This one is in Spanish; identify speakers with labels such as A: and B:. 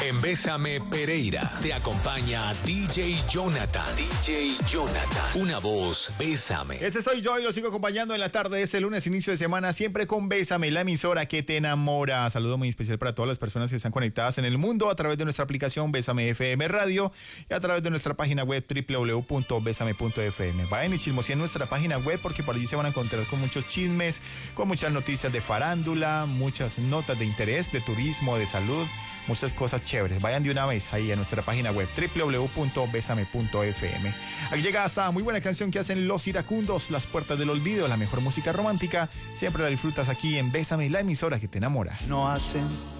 A: En Bésame Pereira te acompaña DJ Jonathan. DJ Jonathan. Una voz, Bésame.
B: Este soy yo y lo sigo acompañando en la tarde de este lunes, inicio de semana, siempre con Bésame, la emisora que te enamora. Saludo muy especial para todas las personas que están conectadas en el mundo a través de nuestra aplicación Bésame FM Radio y a través de nuestra página web www.besame.fm. Vayan y chismoseen nuestra página web porque por allí se van a encontrar con muchos chismes, con muchas noticias de farándula, muchas notas de interés, de turismo, de salud, muchas cosas chéveres. Vayan de una vez ahí a nuestra página web www.besame.fm. Aquí llega esta muy buena canción que hacen Los Iracundos, Las Puertas del Olvido, la mejor música romántica. Siempre la disfrutas aquí en Bésame, la emisora que te enamora.
C: No hacen